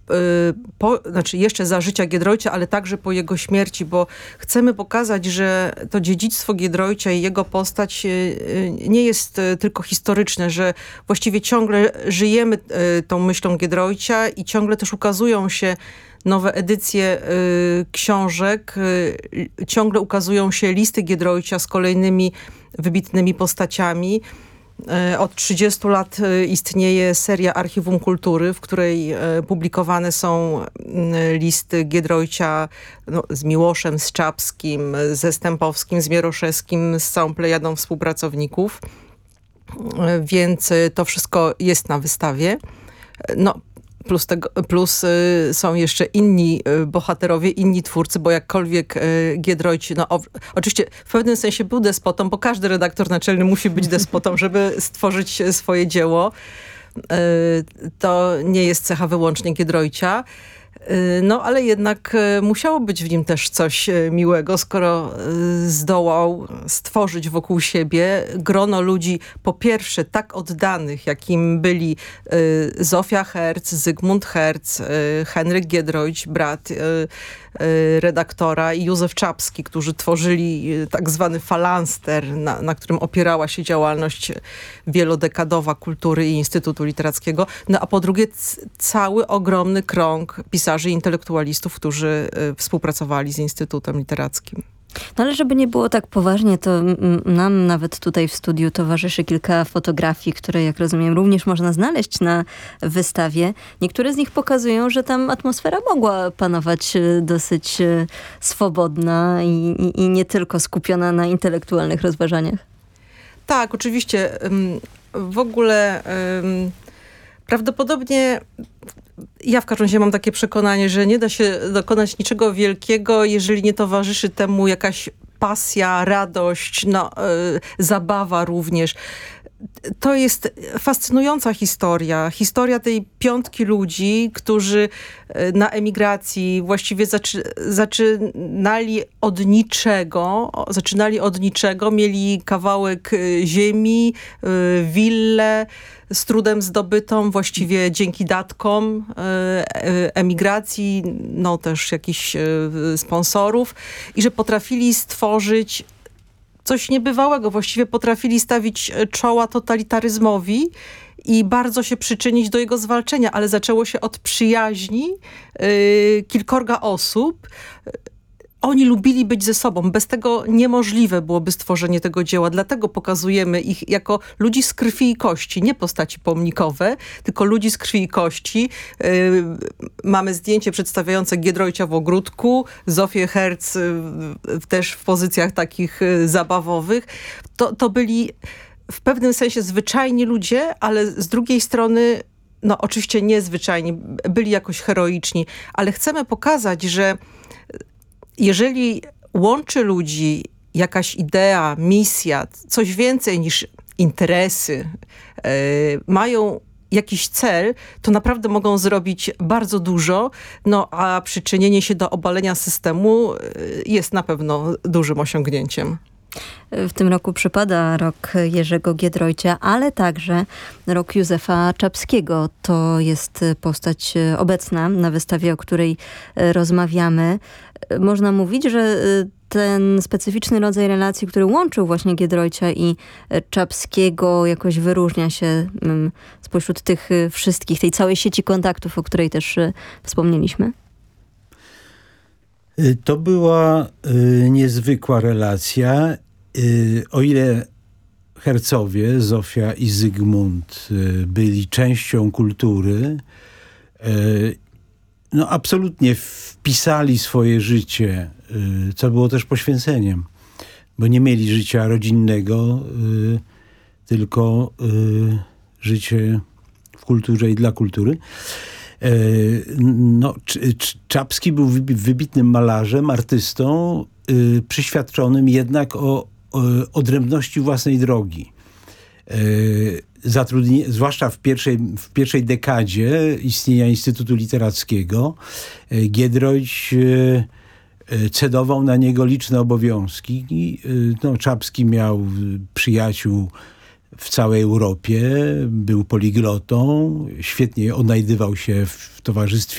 znaczy jeszcze za życia Giedroycia, ale także po jego śmierci, bo chcemy pokazać, że to dziedzictwo Giedroycia i jego postać nie jest tylko historyczne, że właściwie ciągle żyjemy tą myślą Giedroycia i ciągle też ukazują się nowe edycje książek, ciągle ukazują się listy Giedroycia z kolejnymi wybitnymi postaciami. Od 30 lat istnieje seria Archiwum Kultury, w której publikowane są listy Giedroycia z Miłoszem, z Czapskim, ze Stępowskim, z Mieroszewskim, z całą plejadą współpracowników. Więc to wszystko jest na wystawie. Plus są jeszcze inni bohaterowie, inni twórcy, bo jakkolwiek Giedroyć, oczywiście w pewnym sensie był despotą, bo każdy redaktor naczelny musi być despotą, żeby stworzyć swoje dzieło. To nie jest cecha wyłącznie Giedroycia. Ale jednak musiało być w nim też coś miłego, skoro zdołał stworzyć wokół siebie grono ludzi, po pierwsze tak oddanych, jakim byli Zofia Herz, Zygmunt Herz, Henryk Giedroyć, brat redaktora, i Józef Czapski, którzy tworzyli tak zwany falanster, na którym opierała się działalność wielodekadowa Kultury i Instytutu Literackiego. A po drugie cały ogromny krąg pisarzy i intelektualistów, którzy współpracowali z Instytutem Literackim. Ale żeby nie było tak poważnie, to nam nawet tutaj w studiu towarzyszy kilka fotografii, które, jak rozumiem, również można znaleźć na wystawie. Niektóre z nich pokazują, że tam atmosfera mogła panować dosyć swobodna i nie tylko skupiona na intelektualnych rozważaniach. Tak, oczywiście. W ogóle prawdopodobnie ja w każdym razie mam takie przekonanie, że nie da się dokonać niczego wielkiego, jeżeli nie towarzyszy temu jakaś pasja, radość, zabawa również. To jest fascynująca historia tej piątki ludzi, którzy na emigracji właściwie zaczynali od niczego, mieli kawałek ziemi, willę, z trudem zdobytą, właściwie dzięki datkom emigracji, też jakichś sponsorów, i że potrafili stworzyć coś niebywałego. Właściwie potrafili stawić czoła totalitaryzmowi i bardzo się przyczynić do jego zwalczenia, ale zaczęło się od przyjaźni kilkorga osób. Oni lubili być ze sobą. Bez tego niemożliwe byłoby stworzenie tego dzieła. Dlatego pokazujemy ich jako ludzi z krwi i kości. Nie postaci pomnikowe, tylko ludzi z krwi i kości. Mamy zdjęcie przedstawiające Giedroycia w ogródku, Zofię Herz też w pozycjach takich zabawowych. To byli w pewnym sensie zwyczajni ludzie, ale z drugiej strony oczywiście niezwyczajni. Byli jakoś heroiczni. Ale chcemy pokazać, że jeżeli łączy ludzi jakaś idea, misja, coś więcej niż interesy, mają jakiś cel, to naprawdę mogą zrobić bardzo dużo, a przyczynienie się do obalenia systemu jest na pewno dużym osiągnięciem. W tym roku przypada rok Jerzego Giedroycia, ale także rok Józefa Czapskiego. To jest postać obecna na wystawie, o której rozmawiamy. Można mówić, że ten specyficzny rodzaj relacji, który łączył właśnie Giedroycia i Czapskiego, jakoś wyróżnia się spośród tych wszystkich, tej całej sieci kontaktów, o której też wspomnieliśmy. To była niezwykła relacja. O ile Hercowie, Zofia i Zygmunt, byli częścią kultury, absolutnie wpisali swoje życie, co było też poświęceniem, bo nie mieli życia rodzinnego, tylko życie w kulturze i dla kultury. Czapski był wybitnym malarzem, artystą, przyświadczonym jednak o odrębności własnej drogi. Zwłaszcza w pierwszej dekadzie istnienia Instytutu Literackiego, Giedroyć cedował na niego liczne obowiązki. Czapski miał przyjaciół w całej Europie, był poliglotą, świetnie odnajdywał się w towarzystwie